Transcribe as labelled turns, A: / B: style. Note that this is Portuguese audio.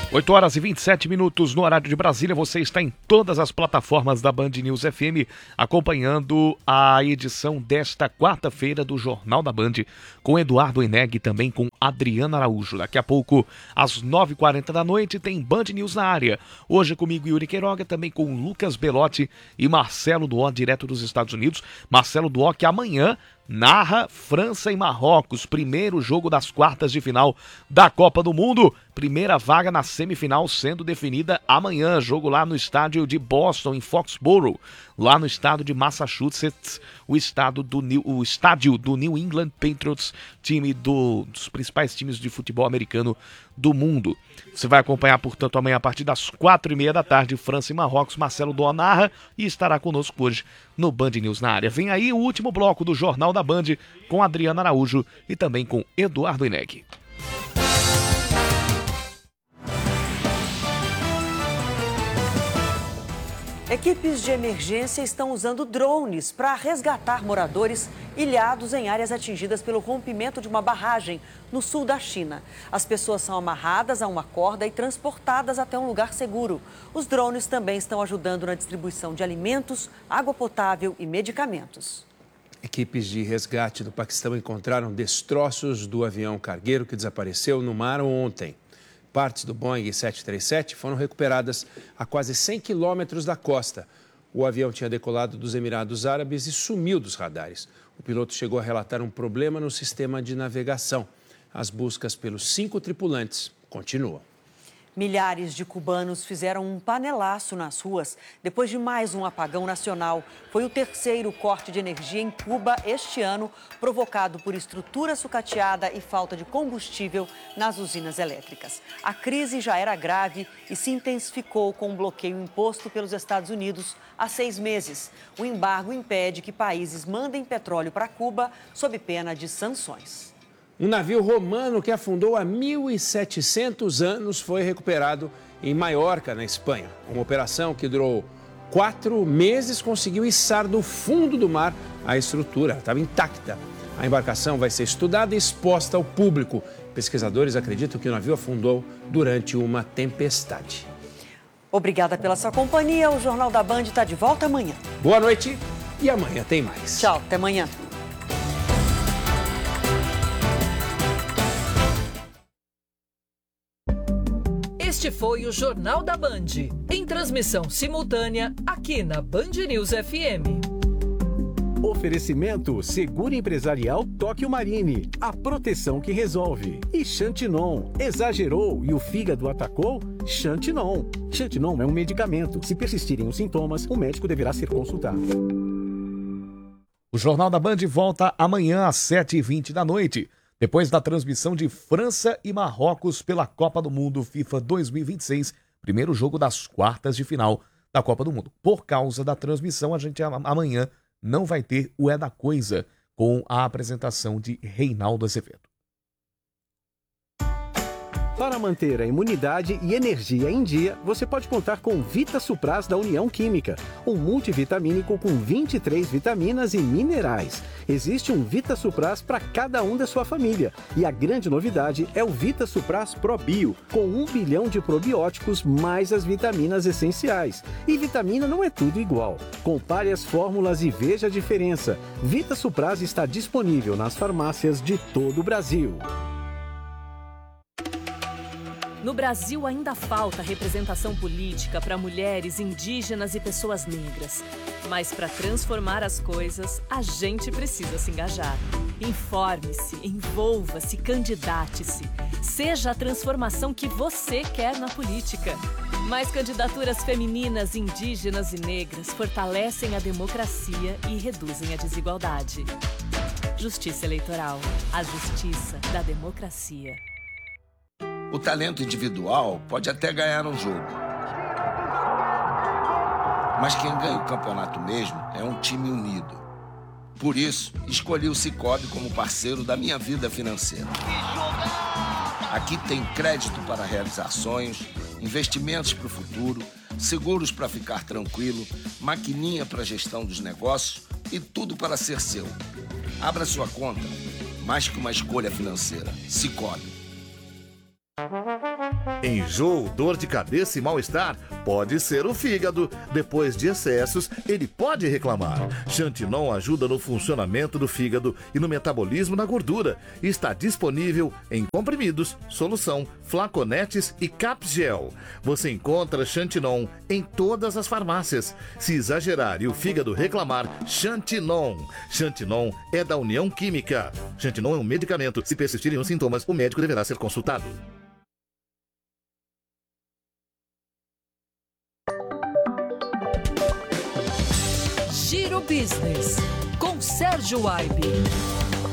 A: 8 horas e 27 minutos no horário de Brasília. Você está em todas as plataformas da Band News FM, acompanhando a edição desta quarta-feira do Jornal da Band, com Eduardo Eneg e também com Adriana Araújo. Daqui a pouco, às 9h40 da noite, tem Band News na área. Hoje comigo, Yuri Queiroga, também com Lucas Belotti e Marcelo Duó, direto dos Estados Unidos. Marcelo Duó, que amanhã narra França e Marrocos, primeiro jogo das quartas de final da Copa do Mundo. Primeira vaga na semifinal sendo definida amanhã. Jogo lá no estádio de Boston, em Foxborough. Lá no estado de Massachusetts, o estádio do New England Patriots, time dos principais times de futebol americano do mundo. Você vai acompanhar, portanto, amanhã a partir das 4h30 da tarde, França e Marrocos. Marcelo Duó narra e estará conosco hoje no Band News na área. Vem aí o último bloco do Jornal da Band com Adriana Araújo e também com Eduardo Eneg.
B: Equipes de emergência estão usando drones para resgatar moradores ilhados em áreas atingidas pelo rompimento de uma barragem no sul da China. As pessoas são amarradas a uma corda e transportadas até um lugar seguro. Os drones também estão ajudando na distribuição de alimentos, água potável e medicamentos.
C: Equipes de resgate do Paquistão encontraram destroços do avião cargueiro que desapareceu no mar ontem. Partes do Boeing 737 foram recuperadas a quase 100 quilômetros da costa. O avião tinha decolado dos Emirados Árabes e sumiu dos radares. O piloto chegou a relatar um problema no sistema de navegação. As buscas pelos 5 tripulantes continuam.
B: Milhares de cubanos fizeram um panelaço nas ruas depois de mais um apagão nacional. Foi o terceiro corte de energia em Cuba este ano, provocado por estrutura sucateada e falta de combustível nas usinas elétricas. A crise já era grave e se intensificou com um bloqueio imposto pelos Estados Unidos há 6 meses. O embargo impede que países mandem petróleo para Cuba sob pena de sanções.
C: Um navio romano que afundou há 1.700 anos foi recuperado em Maiorca, na Espanha. Uma operação que durou 4 meses conseguiu içar do fundo do mar a estrutura. Estava intacta. A embarcação vai ser estudada e exposta ao público. Pesquisadores acreditam que o navio afundou durante uma tempestade.
B: Obrigada pela sua companhia. O Jornal da Band está de volta amanhã.
C: Boa noite e amanhã tem mais.
B: Tchau, até amanhã.
D: Este foi o Jornal da Band, em transmissão simultânea aqui na Band News FM.
E: Oferecimento Seguro Empresarial Tóquio Marine, a proteção que resolve. E Xantinon, exagerou e o fígado atacou? Xantinon. Xantinon é um medicamento. Se persistirem os sintomas, o médico deverá ser consultado.
A: O Jornal da Band volta amanhã às 7h20 da noite. Depois da transmissão de França e Marrocos pela Copa do Mundo FIFA 2026, primeiro jogo das quartas de final da Copa do Mundo. Por causa da transmissão, a gente amanhã não vai ter o É da Coisa com a apresentação de Reinaldo Azevedo.
E: Para manter a imunidade e energia em dia, você pode contar com Vita Supras da União Química, um multivitamínico com 23 vitaminas e minerais. Existe um Vita Supras para cada um da sua família. E a grande novidade é o Vita Supras Pro Bio, com 1 bilhão de probióticos mais as vitaminas essenciais. E vitamina não é tudo igual. Compare as fórmulas e veja a diferença. Vita Supras está disponível nas farmácias de todo o Brasil.
F: No Brasil ainda falta representação política para mulheres, indígenas e pessoas negras. Mas para transformar as coisas, a gente precisa se engajar. Informe-se, envolva-se, candidate-se. Seja a transformação que você quer na política. Mais candidaturas femininas, indígenas e negras fortalecem a democracia e reduzem a desigualdade. Justiça Eleitoral. A justiça da democracia.
G: O talento individual pode até ganhar um jogo. Mas quem ganha o campeonato mesmo é um time unido. Por isso, escolhi o Sicoob como parceiro da minha vida financeira. Aqui tem crédito para realizar sonhos, investimentos para o futuro, seguros para ficar tranquilo, maquininha para gestão dos negócios e tudo para ser seu. Abra sua conta. Mais que uma escolha financeira. Sicoob.
H: Enjoo, dor de cabeça e mal-estar pode ser o fígado. Depois de excessos, ele pode reclamar. Xantinon ajuda no funcionamento do fígado e no metabolismo da gordura. Está disponível em comprimidos, solução, flaconetes e capgel. Você encontra Xantinon em todas as farmácias. Se exagerar e o fígado reclamar, Xantinon. Xantinon é da União Química. Xantinon é um medicamento. Se persistirem os sintomas, o médico deverá ser consultado.
D: Giro Business, com Sérgio Aibe.